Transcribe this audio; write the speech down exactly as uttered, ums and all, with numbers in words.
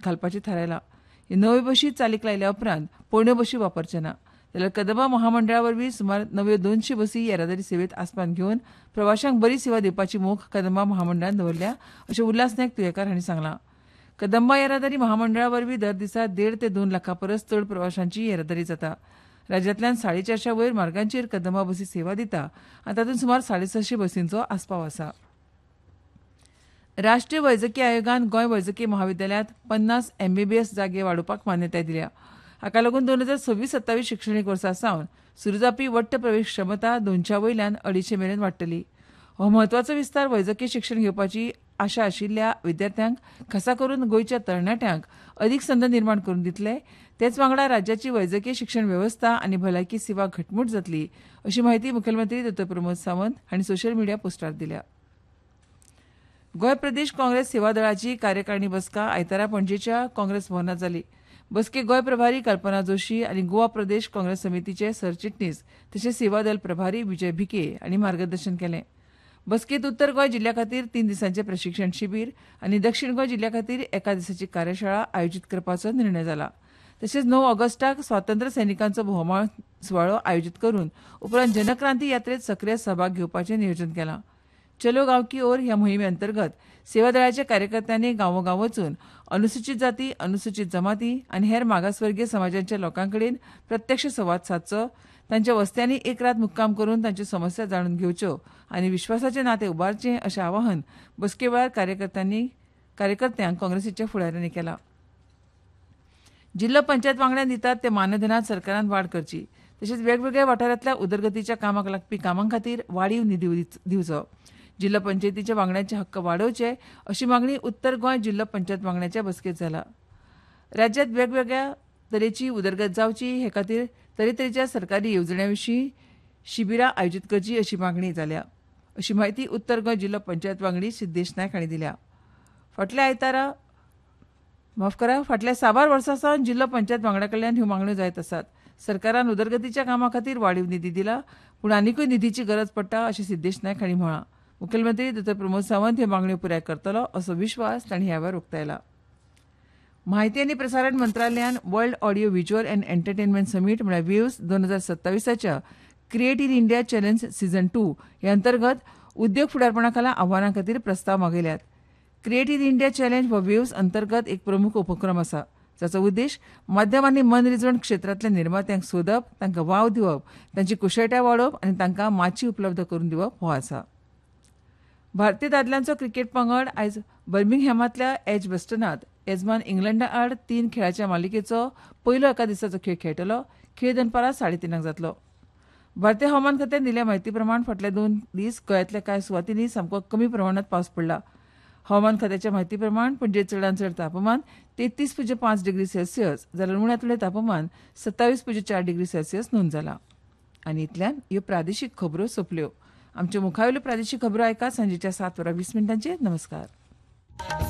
घालपाची थारायला. ह्यो नव्यो बशी चालीक लायल्या उपरांत पोरण्यो बशी वापरचे ना. जाल्यार कदंबा महामंडळा वरवीं सुमार नव्यो दोनशे बसी येरादारी सेवेत आस्पावन घेवन प्रवाशांक बरी सेवा दिवपाची मोख कदंबा महामंडळान दवरल्या अशें उल्हास नायक तुयेकार हांणी सांगलां. कदंबा येरादारी महामंडळा वरवीं दर दिसा देड ते दोन लाखां परस चड प्रवाशांची येरादारी जाता. राज्यांतल्यान साडे चारशे वयर मार्गांचेर कदंबा बसी सेवा दिता आनी तातूंत सुमार साडे सातशे बसींचो आस्पाव आसा. राष्ट्रीय वैजकी आयोगान गोंय वैजकी महाविद्यालयांत पन्नास एमबीबीएस जागे वाडोवपाक मान्यताय दिल्या. हाका लागून दोन हजार सव्वीस सत्तावीस शिक्षणीक वर्सा सावन सुरू जावपी वट्ट प्रवेश क्षमता दोनशे वयल्यान अडीचशे मेरेन वाडटली. हो म्हत्वाचो विस्तार वैजकी शिक्षण घेवपाची आशा आशिल्ल्या विद्यार्थ्यांक खासा करून गोंयच्या तरणाट्यांक अदीक संद निर्माण करून दितले. तेच वांगडा राज्याची वैजकी शिक्षण वेवस्था आनी भलायकी सेवा घटमूट जातली अशी माहिती मुखेलमंत्री डॉ प्रमोद सावंत हांणी सोशल मिडिया पोस्टार दिल्या. गोंय प्रदेश काँग्रेस सेवा दळाची कार्यकारिणी बसका आयतारा पणजेच्या काँग्रेस भवनात जाली. बसकेक गोंय प्रभारी कल्पना जोशी आनी गोवा प्रदेश काँग्रेस समितीचे सरचिटणीस तशेंच सेवा दल प्रभारी विजय भिके हांणी मार्गदर्शन केलें. बसकेंत उत्तर गोंय जिल्ल्या खातीर तीन दिसांचें प्रशिक्षण शिबीर आनी दक्षिण गोंय जिल्ल्या खातीर एका दिसाची कार्यशाळा आयोजीत करपाचो निर्णय जाला. तशेंच णव ऑगस्टाक स्वातंत्र्य सैनिकांचो भोवमाळ सुवाळो आयोजीत करून उपरांत जनक्रांती यात्रेत सक्रीय सहभाग घेवपाचें नियोजन केलां. चलो गांव की ओर ह्या मोहिमे अंतर्गत सेवा दळाच्या कार्यकर्त्यांनी गांवोगांव वचून अनुसूचित जाती, अनुसूचित जमाती आनी हेर मागासवर्गीय समाजांच्या लोकां कडेन प्रत्यक्ष संवाद सादचो, तांच्या वस्त्यांनी एक रात मुक्काम करून तांच्यो समस्या जाणून घेवच्यो आनी विश्वासाचें नातें उबारचें अशें आवाहन बसके वेळार कार्यकर्त्यांनी कार्यकर्त्यांक काँग्रेसीच्या फुडाऱ्यांनी केलां. जिल्लो पंचायत वांगड्यांक दितात ते मानधनांत सरकारान वाड करची तशेंच वेगवेगळ्या वाठारांतल्या उदरगतीच्या कामाक लागपी कामां खातीर वाडीव निधी दिवचो. जिल्लो पंचायतीच्या वांगड्यांचे हक्क वाडोवचे अशी मागणी उत्तर गोंय जिल्लो पंचायत वांगड्याच्या बसकेंत जाला. राज्यांत वेगवेगळ्या तरेची उदरगत जावची हे खातीर तरेतरेच्या सरकारी येवजण्यां विशीं शिबिरां आयोजीत करची अशी मागणी जाल्या अशी माहिती उत्तर गोंय जिल्लो पंचायत वांगडी सिद्धेश नायक हांणी दिल्या. फाटल्या आयतारा माफ करा फाटल्या साबार वर्सां सावन जिल्लो पंचायत वांगडा कडल्यान ह्यो मागण्यो जायत आसात. सरकारान उदरगतीच्या कामां खातीर वाडीव निधी दिला पूण आनीकूय निधीची गरज पडटा अशें सिद्धेश नायक हांणी म्हळां. मुखेलमंत्री डॉ प्रमोद सावंत ह्यो मागण्यो पुराय करतलो असो विश्वास तांणी ह्या वेळार उक्तायला. माहिती आनी प्रसारण मंत्रालयान world audio visual and entertainment summit म्हळ्यार व्ह्यूज दोन हजार सत्तावीसाच्या create in India challenge season two हे अंतर्गत उद्योग फुडारपणा खाला आव्हानां खातीर प्रस्ताव मागयल्यात. क्रिएट इन इंडिया चॅलेंज हो व्ह्यूज अंतर्गत एक प्रमुख उपक्रम आसा जाचो उद्देश माध्यम आनी मनरिजवण क्षेत्रांतल्या निर्मात्यांक सोदप, तांकां वाव दिवप, तांची कुशळटाय वाडोवप आनी तांकां माची उपलब्ध करून दिवप हो आसा. भारतीय दादल्यांचो क्रिकेट पंगड आयज बर्मिंगहॅमांतल्या एज वेस्टनांत येजमान इंग्लंडा आड तीन खेळाच्या मालिकेचो पयलो एका दिसाचो खेळ खेळटलो. खेळ दनपारां साडे तिनांक जातलो. भारतीय हवामान खात्यान दिल्या म्हायती प्रमाण फाटले दोन दीस गोंयांतल्या कांय सुवातींनी सामको कमी प्रमाणांत पावस पडला. हवामान खात्याच्या म्हायती प्रमाण पणजेत चडांत चड तापमान तेत्तीस पुज्य पांच डिग्री सेल्सियस जाल्यार उण्यांत उणें तापमान सत्तावीस पुज्य चार डिग्री सेल्सियस नोंद जाला. आनी इतल्यान ह्यो प्रादेशीक खबरो सोंपल्यो. आमच्यो मुखावेल्यो प्रादेशीक खबरो आयकात सांजेच्या सात वरां वीस मिनटांचेर. नमस्कार.